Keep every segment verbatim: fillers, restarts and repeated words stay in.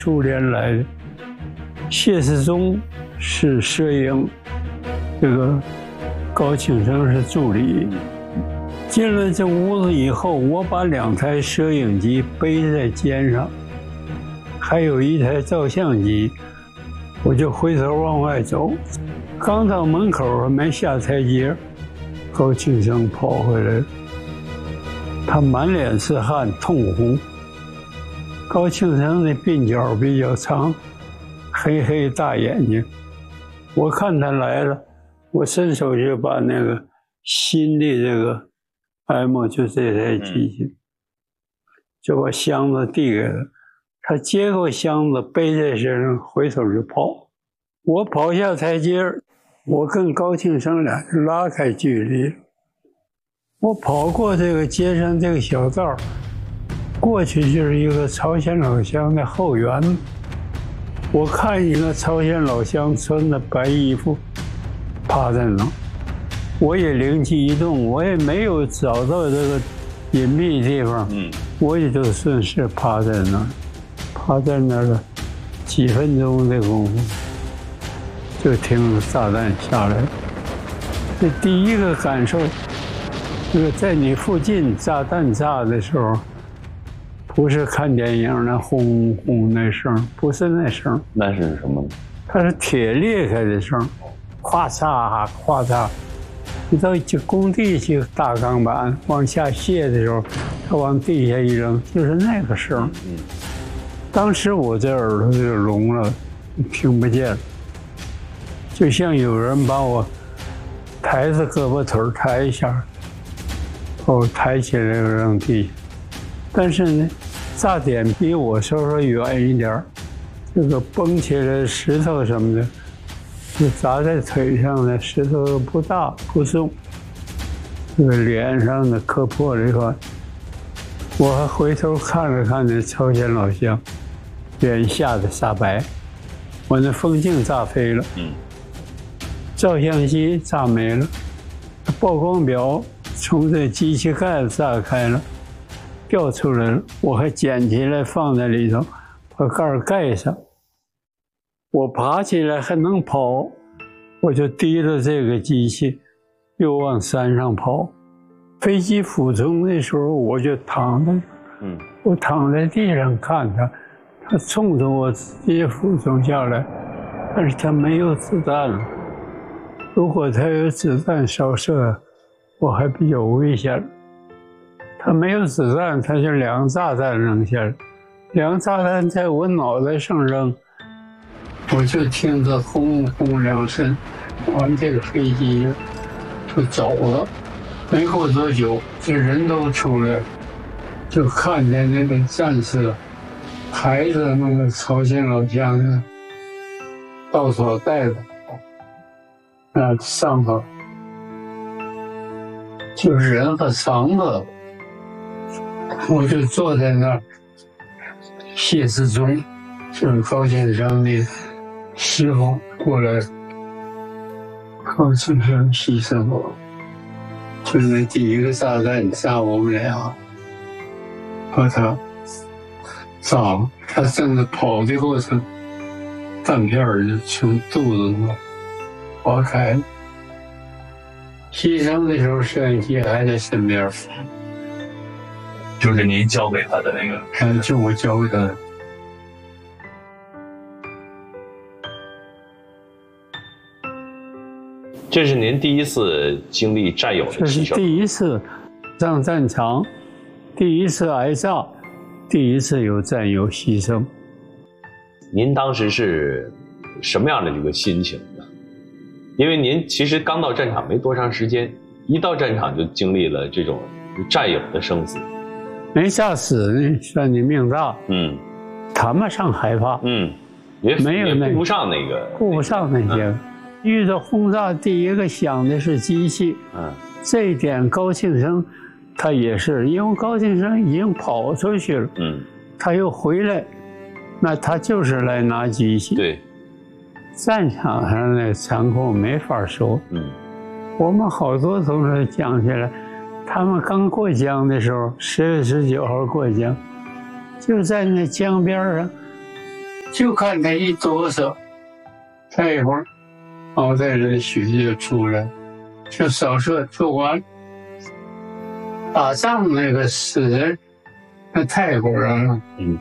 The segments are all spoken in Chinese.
苏联来的。谢世忠是摄影，这个高庆生是助理。进了这屋子以后，我把两台摄影机背在肩上，还有一台照相机，我就回头往外走。刚到门口还没下台阶，高庆生跑回来了，他满脸是汗，通红。高庆生的鬓角比较长，黑黑大眼睛。我看他来了，我伸手就把那个新的这个 M 就这台机器，就把箱子递给他。他接过箱子背在身上，回头就跑。我跑下台阶，我跟高庆生俩就拉开距离。我跑过这个街上这个小道，过去就是一个朝鲜老乡的后园。我看一个朝鲜老乡穿着白衣服趴在那，我也灵机一动，我也没有找到这个隐秘地方，嗯，我也就顺势趴在那儿，趴在那儿了几分钟的功夫，就听炸弹下来了。这第一个感受，这个在你附近炸弹炸的时候，不是看电影那轰轰那声，不是那声， 那是什么呢？ 它是铁裂开的声，咵嚓咵嚓。你到这工地去大钢板往下卸的时候，它往地下一扔，就是那个声。嗯，当时我这耳朵就聋了，听不见了，就像有人把我抬着胳膊腿抬一下，把我抬起来扔地下。但是呢，炸点比我稍稍远一点，这个崩起来的石头什么的，就砸在腿上的石头不大不重，这个脸上的磕破了一块。我还回头看了看那朝鲜老乡，脸吓得煞白，我那风镜炸飞了，嗯，照相机炸没了，曝光表从这机器盖子炸开了。掉出来了，我还捡起来放在里头，把盖儿盖上。我爬起来还能跑，我就提着这个机器，又往山上跑。飞机俯冲的时候，我就躺在，嗯，我躺在地上看它，它冲着我直接俯冲下来，但是它没有子弹了。如果它有子弹扫射，我还比较危险。他没有子弹，他就两个炸弹扔下来，两个炸弹在我脑袋上扔，我就听着轰轰两声，完这个飞机就走了。没过多久，这人都出来了，就看见那个战士抬着那个朝鲜老乡的稻草袋子，啊，上头就是人和肠子。我就坐在那儿，谢世忠就是高庆生的师傅过来，高庆生牺牲了，就是那第一个炸弹炸我们俩，把他炸了。他正在跑的过程，弹片就从肚子上划开了。牺牲的时候，摄影机还在身边。 就是您交给他的那个， 嗯，就我交给他的。 这是您第一次经历战友的牺牲。 这是第一次上战场，第一次挨炸，第一次有战友牺牲。 您当时是什么样的一个心情呢？因为您其实刚到战场没多长时间，一到战场就经历了这种战友的生死。 没炸死呢，算你命大。 嗯， 谈不上害怕。 嗯，也没有那顾不上那个， 顾不上那些。嗯、遇到轰炸，第一个想的是机器。嗯，这一点高庆生，他也是，因为高庆生已经跑出去了。嗯，他又回来，那他就是来拿机器。 对， 战场上的残酷没法说。嗯，我们好多同志讲起来。他们刚过江的时候，十月十九号过江，就在那江边上， 就看他一哆嗦，再一会儿，脑袋里的血就出来，就手术做完。打仗那个死人，那太果然了。 嗯。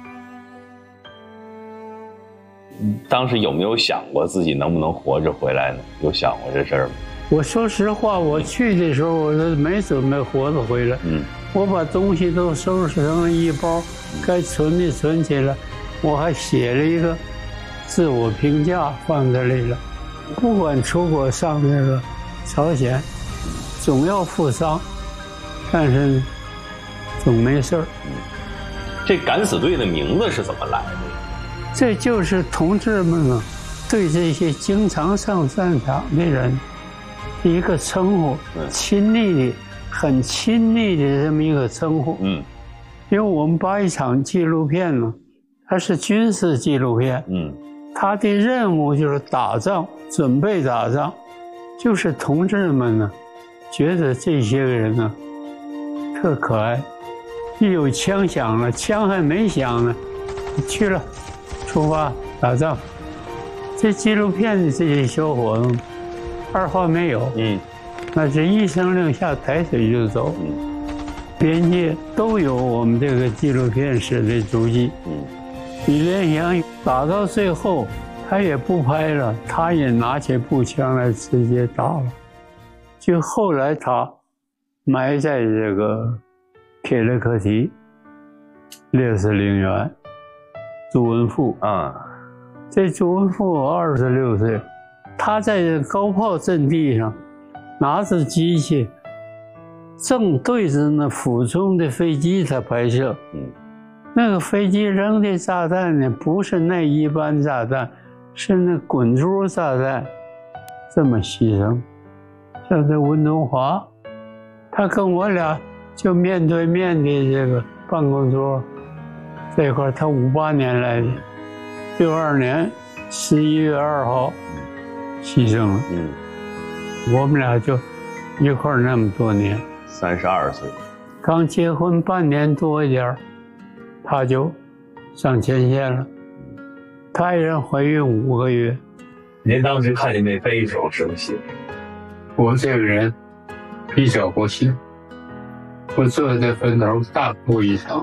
当时有没有想过自己能不能活着回来呢？有想过这事儿吗？ 我说实话，我去的时候我都没准备活着回来。嗯，我把东西都收拾成了一包，该存的存起来，我还写了一个自我评价放这里了。不管出国上那个朝鲜，总要负伤，但是总没事儿。 这敢死队的名字是怎么来的？ 这就是同志们啊，对这些经常上战场的人一个称呼，亲昵的、很亲密的这么一个称呼。嗯，因为我们拍一场纪录片呢，它是军事纪录片。嗯，它的任务就是打仗，准备打仗，就是同志们呢，觉得这些个人呢，特可爱。一有枪响了，枪还没响呢，去了。出发打仗，这纪录片的这些小伙子，二话没有，嗯，那是一声令下，抬腿就走，嗯，边界都有我们这个纪录片式的足迹，嗯，李连祥打到最后，他也不拍了，他也拿起步枪来直接打了，就后来他埋在这个铁勒克提烈士陵园。朱文富啊，这朱文富二十六岁，他在这高炮阵地上拿着机器，正对着那俯冲的飞机他拍摄。嗯，那个飞机扔的炸弹呢，不是那一般炸弹，是那滚珠炸弹，这么牺牲。像这温东华，他跟我俩就面对面的这个办公桌。这块他五八年来的，六二年十一月二号牺牲了。嗯，我们俩就一块那么多年， 三十二岁， 刚结婚半年多一点，他就上前线了。他爱人怀孕五个月。 您当时看见那飞手什么心？ 我这个人比较不幸，我坐在坟头大哭一场。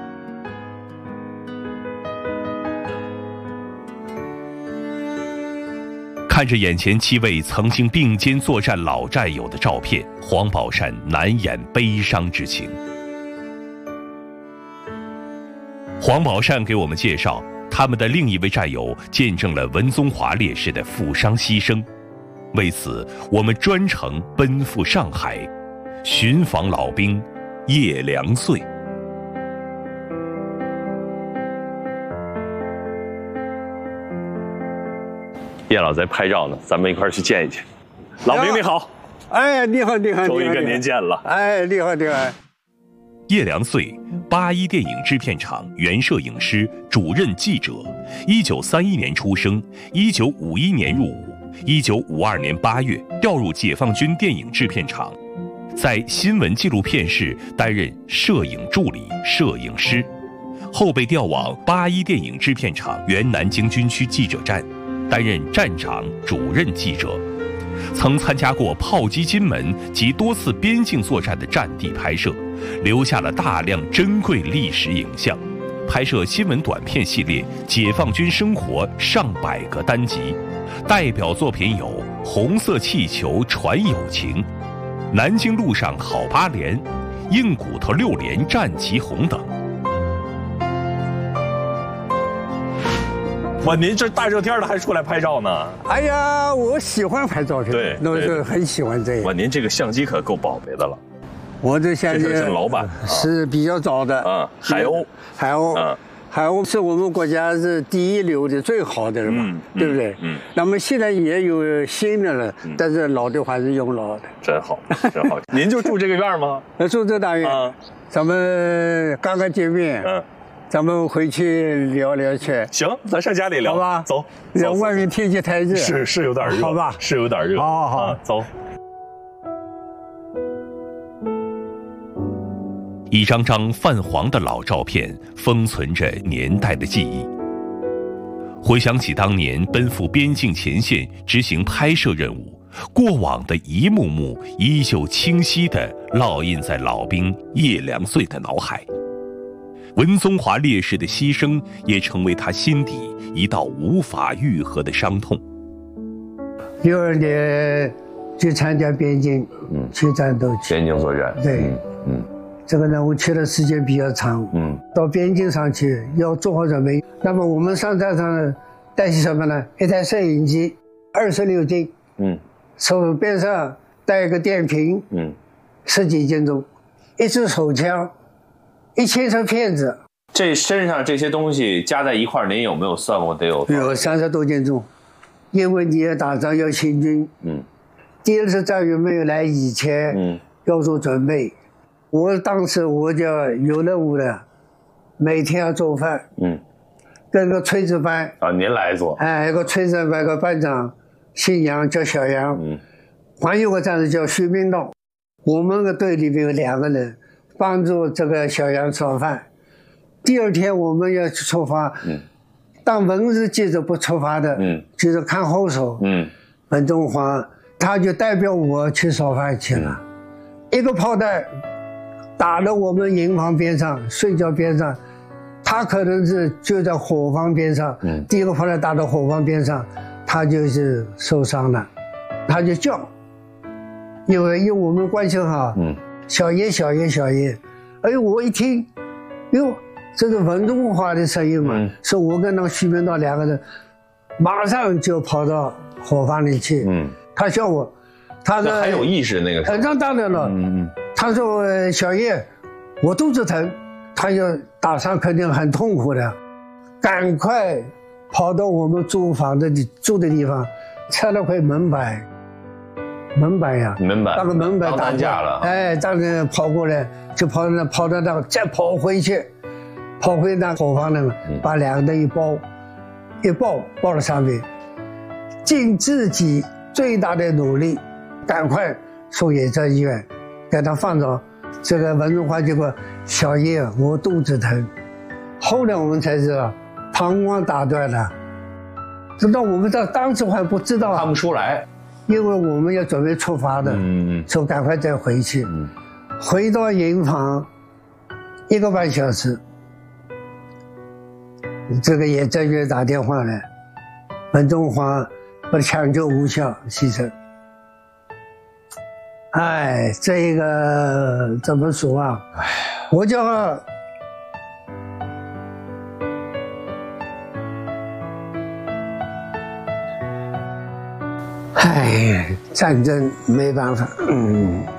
看着眼前七位曾经并肩作战老战友的照片，黄宝善难掩悲伤之情。黄宝善给我们介绍，他们的另一位战友见证了文宗华烈士的负伤牺牲。为此，我们专程奔赴上海，寻访老兵叶良岁。 叶老在拍照呢，咱们一块儿去见一见。老兵你好， 哎，你好，你好， 终于跟您见了。 哎，你好，你好。 叶良岁，八一电影制片厂原摄影师、主任记者，一九三一年出生，一九五一年入伍，一九五二年八月调入解放军电影制片厂，在新闻纪录片室担任摄影助理、摄影师，后被调往八一电影制片厂原南京军区记者站。担任站长、主任记者，曾参加过炮击金门及多次边境作战的战地拍摄，留下了大量珍贵历史影像。拍摄新闻短片系列《解放军生活》上百个单集，代表作品有《红色气球传友情》、《南京路上好八连》、《硬骨头六连战旗红》等。 哇，您这大热天的还出来拍照呢？ 哎呀，我喜欢拍照片， 对， 那是很喜欢这个。 哇，您这个相机可够宝贝的了。 我这相机这是老版， 是比较早的啊，海鸥， 海鸥，嗯，海鸥是我们国家是第一流的、最好的了嘛，嗯、对不对？嗯。那么现在也有新的了，嗯、但是老的还是用老的。 真好，真好。您就住这个院吗？ 住这大院，啊、咱们刚刚见面。嗯。咱们回去聊聊去。 行，咱上家里聊， 好吧？ 走。 走外面天气太热， 是是有点热， 好吧？ 是有点热。 好好好， 啊、走。 一张张泛黄的老照片，封存着年代的记忆。 回想起当年奔赴边境前线执行拍摄任务，过往的一幕幕依旧清晰地烙印在老兵叶良岁的脑海。文宗华烈士的牺牲也成为他心底一道无法愈合的伤痛。 六二年去参加边境，嗯，去战斗去。 边境作战。 对，嗯，嗯这个呢，我去的时间比较长，嗯，到边境上去要做好准备。那么我们上战场带些什么呢？一台摄影机，二十六斤，嗯，手边上带一个电瓶，嗯，十几斤重，一支手枪，一千条片子。 这身上这些东西加在一块儿，您有没有算过？得有有三十多斤重，因为你要打仗要行军，嗯，第二次战役没有来以前，嗯，要做准备。我当时我就有任务的，每天要做饭，嗯，跟个炊事班啊，您来做， 哎，一个炊事班个班长，姓杨叫小杨，嗯，还有个战士叫徐明道，我们个队里面有两个人帮助这个小杨烧饭。第二天我们要去出发，嗯，当文字记者不出发的，嗯，就是看后手，嗯，文宗华他就代表我去烧饭去了，嗯、一个炮弹打到我们营房边上、睡觉边上，他可能是就在伙房边上，嗯，第一个炮弹打到伙房边上，他就是受伤了，他就叫，因为因为我们关系好，嗯，小叶小叶小叶，哎呦我一听，哟。这是文宗华的声音嘛？嗯、是我跟那个徐明道两个人，马上就跑到伙房里去。嗯，他叫我，他说很有意识那个时候。 那当然了。嗯嗯。他说小叶，我肚子疼，他要打伤肯定很痛苦的，赶快跑到我们住房的住的地方，拆了块门板，门板呀， 门板， 那个门板打架了。 哎，当时跑过来，就跑到那跑到那，再跑回去。跑回那伙房里，把两个人一包，一抱抱到上面，尽自己最大的努力，赶快送野战医院，给他放着。这个文宗华结果，小叶我肚子疼，后来我们才知道，膀胱打断了。直到我们到当时还不知道， 看不出来， 因为我们要准备出发的，嗯嗯，说赶快再回去，嗯，回到营房，一个半小时。这个野战军打电话来，文宗华不抢救无效牺牲。哎，这个怎么说啊？我叫哎，战争没办法，嗯。